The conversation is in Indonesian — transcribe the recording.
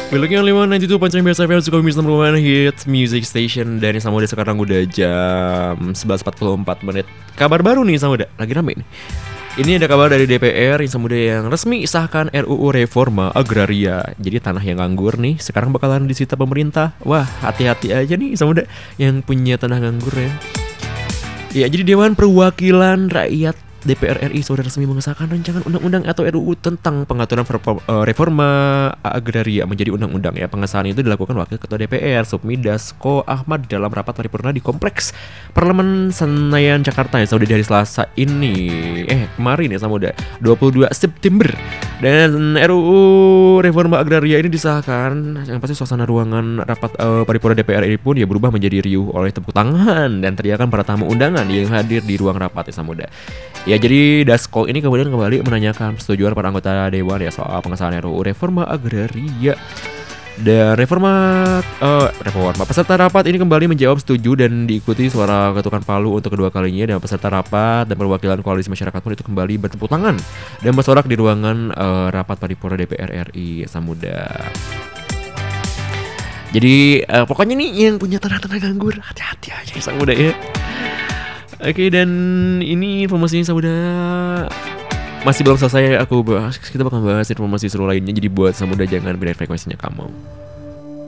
Beloknya 592.9 biasa FM Sukabumi number one hit music station. Dan Samuda sekarang udah jam 11.44 menit. Kabar baru nih Samuda, lagi rame nih. Ini ada kabar dari DPR yang Samuda yang resmi sahkan RUU Reforma Agraria. Jadi tanah yang nganggur nih sekarang bakalan disita pemerintah. Wah, hati-hati aja nih Samuda yang punya tanah nganggur ya. Ya, jadi Dewan Perwakilan Rakyat DPR RI sudah resmi mengesahkan rancangan undang-undang atau RUU tentang pengaturan reforma agraria menjadi undang-undang ya. Pengesahan itu dilakukan Wakil Ketua DPR Supmi Dasko Ahmad dalam rapat paripurna di Kompleks Parlemen Senayan Jakarta ya, sudah di hari Selasa ini. Kemarin ya Samuda, 22 September. Dan RUU Reforma Agraria ini disahkan. Yang pasti suasana ruangan rapat paripurna DPR ini pun ya berubah menjadi riuh oleh tepuk tangan dan teriakan para tamu undangan yang hadir di ruang rapat ya Samuda. Ya, jadi Dasko ini kemudian kembali menanyakan persetujuan para anggota Dewan ya soal pengesahan RUU Reforma Agraria. Dan reforma peserta rapat ini kembali menjawab setuju dan diikuti suara ketukan palu untuk kedua kalinya. Dan peserta rapat dan perwakilan koalisi masyarakat pun itu kembali bertepuk tangan dan bersorak di ruangan rapat paripurna DPR RI Samuda. Jadi pokoknya nih yang punya tanah-tanah nganggur hati-hati aja Samuda ya. Oke, dan ini informasinya sudah masih belum selesai aku bahas. Kita bakal bahas informasi seru lainnya. Jadi buat Samuda jangan pindah frekuensinya kamu.